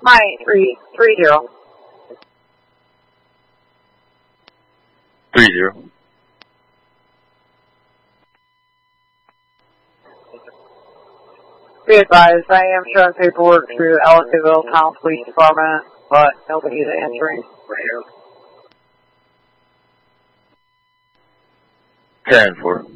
My 330. 30. Be advised, I am showing paperwork through the Ellisonville Town Police Department, but nobody's answering. 10-4.